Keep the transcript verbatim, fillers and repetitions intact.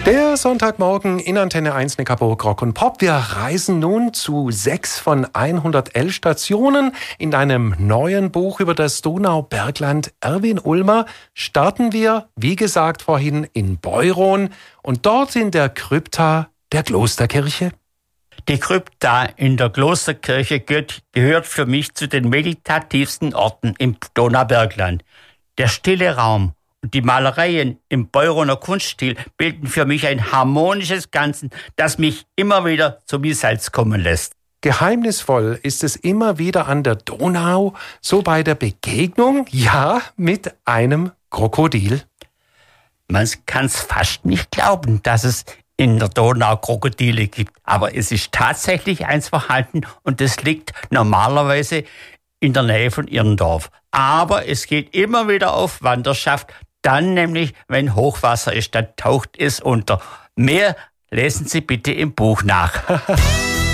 Der Sonntagmorgen in Antenne eins Neckarburg Rock und Pop. Wir reisen nun zu sechs von hundertelf Stationen. In einem neuen Buch über das Donaubergland Erwin Ulmer starten wir, wie gesagt vorhin, in Beuron und dort in der Krypta der Klosterkirche. Die Krypta in der Klosterkirche gehört für mich zu den meditativsten Orten im Donaubergland. Der stille Raum und die Malereien im Beuroner Kunststil bilden für mich ein harmonisches Ganzen, das mich immer wieder zum Missalz kommen lässt. Geheimnisvoll ist es immer wieder an der Donau, so bei der Begegnung, ja, mit einem Krokodil. Man kann es fast nicht glauben, dass es in der Donau Krokodile gibt. Aber es ist tatsächlich eins vorhanden und es liegt normalerweise in der Nähe von Irndorf. Aber es geht immer wieder auf Wanderschaft, dann nämlich, wenn Hochwasser ist, dann taucht es unter. Mehr lesen Sie bitte im Buch nach.